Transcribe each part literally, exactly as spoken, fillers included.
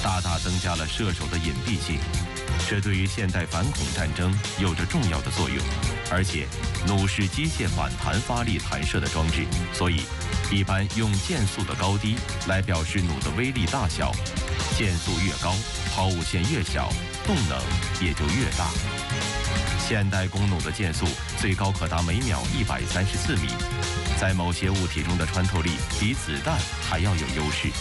大大增加了射手的隐蔽性，这对于现代反恐战争有着重要的作用。而且，弩是机械反弹发力弹射的装置，所以一般用箭速的高低来表示弩的威力大小。箭速越高，抛物线越小，动能也就越大。现代弓弩的箭速最高可达每秒一百三十四米，在某些物体中的穿透力比子弹还要有优势。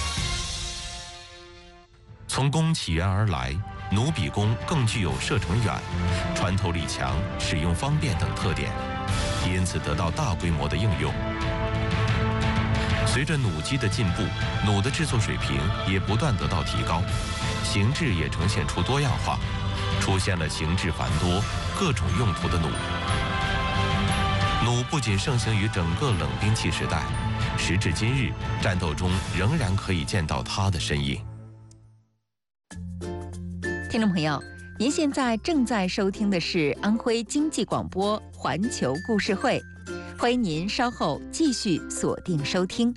从弓起源而来，弩比弓更具有射程远、穿透力强、使用方便等特点，因此得到大规模的应用。随着弩机的进步，弩的制作水平也不断得到提高，形制也呈现出多样化，出现了形制繁多、各种用途的弩。弩不仅盛行于整个冷兵器时代，时至今日，战斗中仍然可以见到它的身影。 听众朋友，您现在正在收听的是安徽经济广播环球故事会，欢迎您稍后继续锁定收听。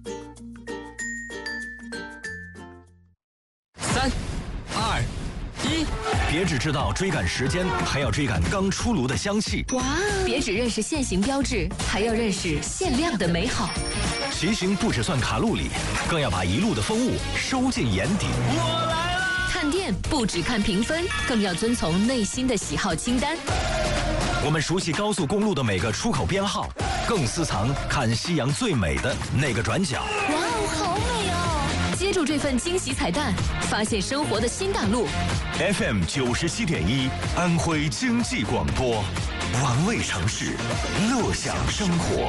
三、二、一，别只知道追赶时间，还要追赶刚出炉的香气。 哇！别只认识现行标志，还要认识限量的美好。 骑行不只算卡路里，更要把一路的风物收进眼底。我来了！ 看店不只看评分，更要遵从内心的喜好清单。 我们熟悉高速公路的每个出口编号，更私藏看夕阳最美的那个转角。 哇哦，好美哦！接住这份惊喜彩蛋，发现生活的新大陆。 F M 九十七点一，安徽经济广播，玩味城市，乐享生活。